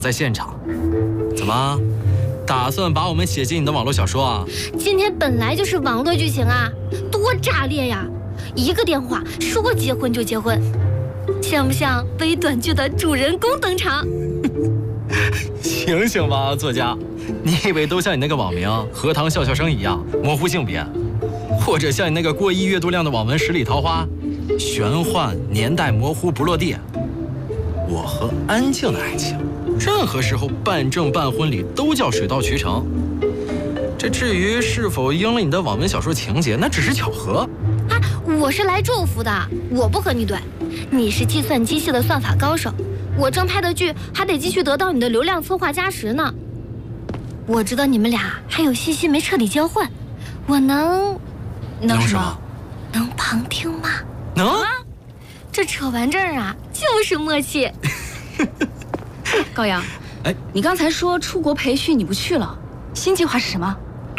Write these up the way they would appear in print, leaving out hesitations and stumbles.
在现场。怎么，打算把我们写进你的网络小说啊？ 今天本来就是网络剧情啊，多炸裂呀！一个电话说结婚就结婚，像不像微短剧的主人公登场？ 醒醒吧，作家！你以为都像你那个网名“荷塘笑笑生”一样模糊性别，或者像你那个过亿阅读量的网文“十里桃花”，玄幻年代模糊不落地？我和安静的爱情，任何时候办证办婚礼都叫水到渠成。这至于是否应了你的网文小说情节，那只是巧合。 啊，我是来祝福的，我不和你怼。你是计算机系的算法高手，我正拍的剧还得继续得到你的流量策划加持呢。我知道你们俩还有信息没彻底交换，我能什么？ 能旁听吗？ 能啊！ 这扯完证啊，就是默契。 高阳，你刚才说出国培训你不去了，新计划是什么？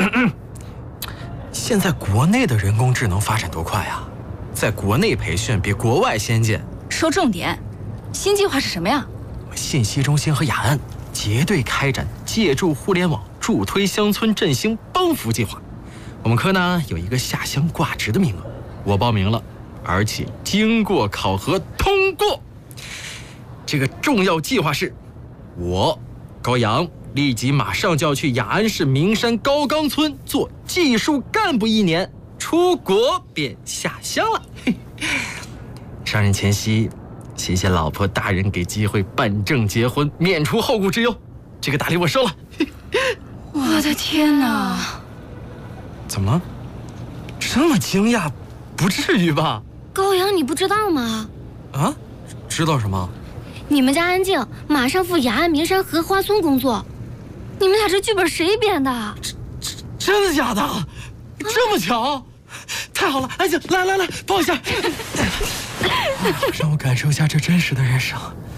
现在国内的人工智能发展多快啊，在国内培训比国外先进。 说重点，新计划是什么呀？ 信息中心和雅安结对开展借助互联网助推乡村振兴帮扶计划。我们科呢有一个下乡挂职的名额，我报名了，而且经过考核通过。这个重要计划是，我高阳立即马上就要去雅安市名山高冈村做技术干部1年，出国便下乡了。上任前夕，谢谢老婆大人给机会办证结婚，免除后顾之忧。这个大礼我收了。 我的天哪！ 怎么了？这么惊讶？不至于吧？ 高阳，你不知道吗？ 啊？知道什么？ 你们家安静马上赴雅安名山荷花村工作。你们俩这剧本谁编的？ 真的假的？这么巧？太好了！安静，来，抱一下。让我感受一下这真实的人生。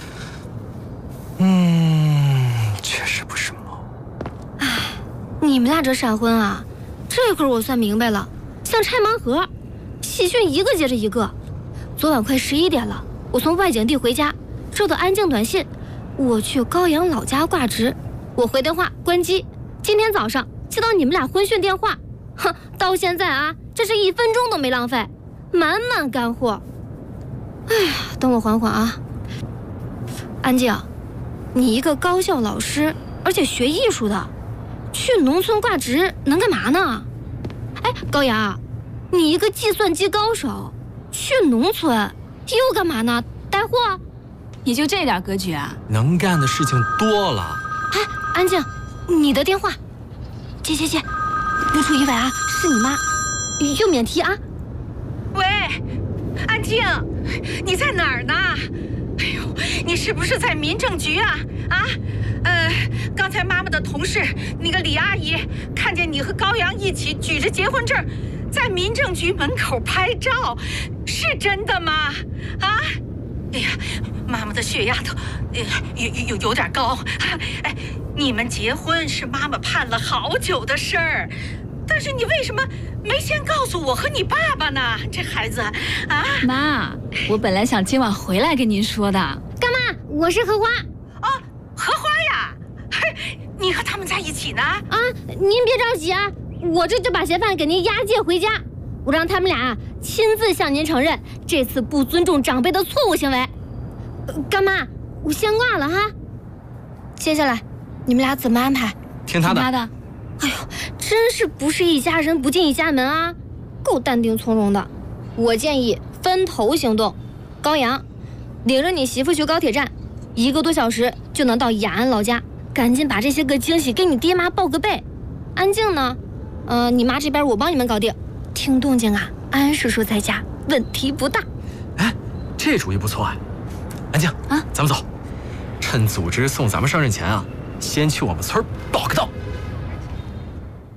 确实不是梦。 唉，你们俩这闪婚啊，这会儿我算明白了，像拆盲盒，喜讯一个接着一个。昨晚快11点了，我从外景地回家，收到安静短信，我去高阳老家挂职。我回电话关机，今天早上接到你们俩婚讯电话，哼，到现在啊，这是1分钟都没浪费，满满干货。哎呀，等我缓缓啊。安静，你一个高校老师，而且学艺术的，去农村挂职能干嘛呢？哎，高阳，你一个计算机高手，去农村又干嘛呢？带货？ 也就这点格局啊？ 能干的事情多了。 哎，安静，你的电话，接，不出意外啊，是你妈，又免提啊。 喂，安静，你在哪儿呢？哎呦，你是不是在民政局啊？刚才妈妈的同事那个李阿姨看见你和高阳一起举着结婚证，在民政局门口拍照，是真的吗？啊？哎呀，妈妈的血压都有点高。哎，你们结婚是妈妈盼了好久的事儿，但是你为什么没先告诉我和你爸爸呢？这孩子啊！ 妈，我本来想今晚回来跟您说的。 干嘛？我是荷花。 哦，荷花呀！嘿，你和他们在一起呢？ 啊，您别着急啊，我这就把嫌犯给您押解回家，我让他们俩亲自向您承认这次不尊重长辈的错误行为。干妈，我先挂了哈。接下来你们俩怎么安排？ 听他的。 哎呦，真是不是一家人不进一家门啊，够淡定从容的。我建议分头行动。高阳，领着你媳妇去高铁站，1个多小时就能到雅安老家，赶紧把这些个惊喜给你爹妈报个备。安静呢，你妈这边我帮你们搞定。听动静啊，安叔叔在家，问题不大。 哎，这主意不错啊。安静啊，咱们走，趁组织送咱们上任前啊，先去我们村报个到。